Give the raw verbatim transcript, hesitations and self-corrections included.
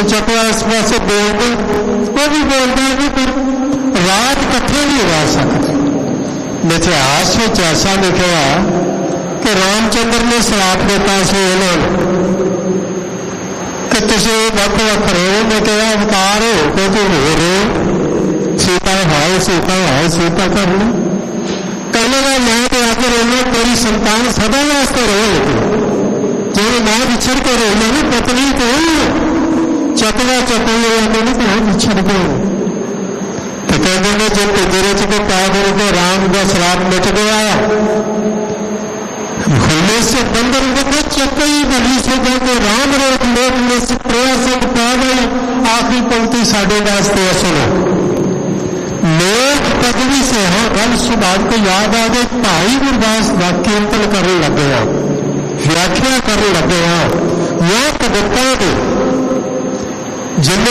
चकवा इस पास बोलते वो भी बोलता है कि रात कट्ठे नहीं उगा सकते। इतिहास में ऐसा लिखा कि रामचंद्र ने श्राप दिता से उन्होंने कि तुम वक्त वक्त रहो। मैं कहा अवतार हो के तुम हो रहे हो, सीता हाय सीता हाय सीता कर लो। कहने का मैं तो आकर रोना तेरी संतान सदा वास्ते रहे जो मैं बिछड़ कर रोना ना पत्नी को चकवा चकवा मैंने कहा बिछड़ गए। तो कहते हैं जब पिंजरे च पैदा करके राम का श्राप मिट गया होने से बंदर को चकई बनी से जाके राम रोक लोक में से प्रयास पा गई। आखिरी पंक्ति साढ़े वास्ते सुनो। लोक पदवी से हाँ गल सुभाव को याद आ गई। भाई गुरदास का कीर्तन करने लग गया, व्याख्या करने लग गया। यह कविता जिन्हें